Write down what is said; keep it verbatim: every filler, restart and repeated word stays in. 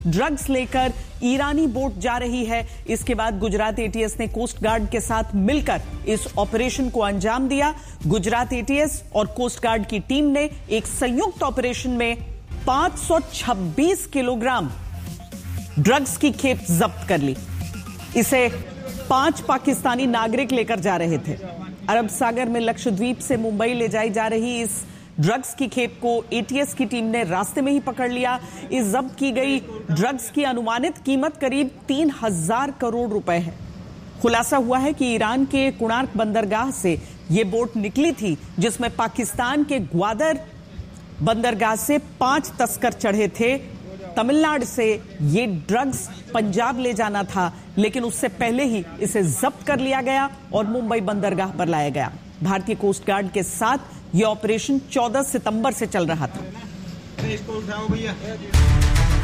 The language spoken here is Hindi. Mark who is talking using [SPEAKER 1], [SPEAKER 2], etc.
[SPEAKER 1] ड्रग्स लेकर ईरानी बोट जा रही है। इसके बाद गुजरात एटीएस ने कोस्ट गार्ड के साथ मिलकर इस ऑपरेशन को अंजाम दिया। गुजरात एटीएस और कोस्ट गार्ड की टीम ने एक संयुक्त ऑपरेशन में पांच सौ छब्बीस किलोग्राम ड्रग्स की खेप जब्त कर ली। इसे पांच पाकिस्तानी नागरिक लेकर जा रहे थे। अरब सागर में लक्षद्वीप से मुंबई ले जाई जा रही इस ड्रग्स की खेप को एटीएस की टीम ने रास्ते में ही पकड़ लिया। इस जब्त की गई ड्रग्स की अनुमानित कीमत करीब तीन हजार करोड़ रुपए है। खुलासा हुआ है कि ईरान के कोणार्क बंदरगाह से यह बोट निकली थी, जिसमें पाकिस्तान के ग्वादर बंदरगाह से पांच तस्कर चढ़े थे। तमिलनाडु से ये ड्रग्स पंजाब ले जाना था, लेकिन उससे पहले ही इसे जब्त कर लिया गया और मुंबई बंदरगाह पर लाया गया। भारतीय कोस्ट गार्ड के साथ यह ऑपरेशन चौदह सितंबर से चल रहा था।
[SPEAKER 2] इसको उठाओ भैया।